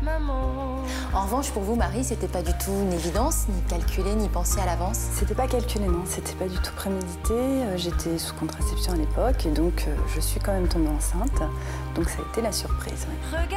En revanche, pour vous, Marie, c'était pas du tout une évidence, ni calculé, ni pensé à l'avance. C'était pas calculé, non. C'était pas du tout prémédité. J'étais sous contraception à l'époque et donc je suis quand même tombée enceinte. Donc ça a été la surprise. Ouais.